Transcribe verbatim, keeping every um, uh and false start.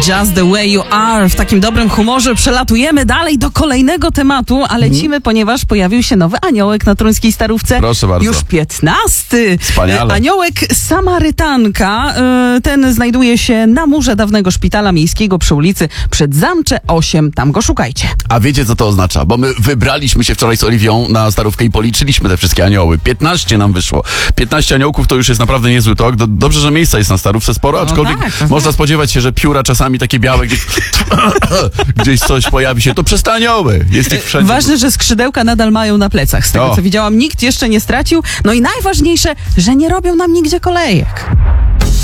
Just the way you are. W takim dobrym humorze przelatujemy dalej do kolejnego tematu, a lecimy, hmm. ponieważ pojawił się nowy aniołek na Toruńskiej Starówce. Proszę bardzo. Już piętnasty. Wspaniale. Aniołek Samarytanka. Ten znajduje się na murze dawnego szpitala miejskiego przy ulicy Przedzamcze osiem. Tam go szukajcie. A wiecie, co to oznacza? Bo my wybraliśmy się wczoraj z Oliwią na Starówkę i policzyliśmy te wszystkie anioły. piętnaście nam wyszło. piętnaście aniołków to już jest naprawdę niezły tok. Dobrze, że miejsca jest na Starówce sporo, aczkolwiek no tak, można tak. spodziewać się, że pióra czasami takie białe gdzieś, gdzieś coś pojawi się. To przez te anioły. Jest ich wszędzie. Ważne, że skrzydełka nadal mają na plecach. Z tego, o. co widziałam, nikt jeszcze nie stracił. No i najważniejsze, że nie robią nam nigdzie kolejek.